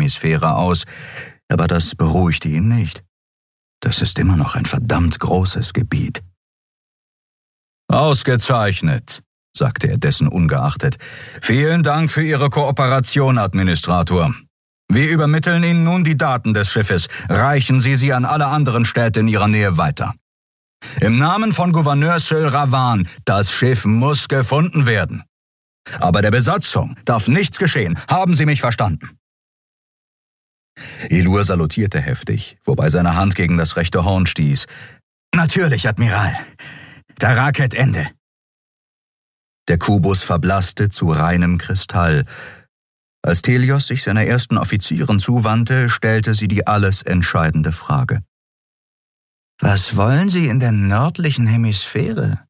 Hemisphäre aus, aber das beruhigte ihn nicht. Das ist immer noch ein verdammt großes Gebiet. »Ausgezeichnet«, sagte er dessen ungeachtet. »Vielen Dank für Ihre Kooperation, Administrator. Wir übermitteln Ihnen nun die Daten des Schiffes. Reichen Sie sie an alle anderen Städte in Ihrer Nähe weiter. Im Namen von Gouverneur Syl Ravan, das Schiff muss gefunden werden. Aber der Besatzung darf nichts geschehen. Haben Sie mich verstanden?« Ilur salutierte heftig, wobei seine Hand gegen das rechte Horn stieß. »Natürlich, Admiral. Taraket Ende.« Der Kubus verblasste zu reinem Kristall. Als Thelios sich seiner ersten Offizierin zuwandte, stellte sie die alles entscheidende Frage. »Was wollen Sie in der nördlichen Hemisphäre?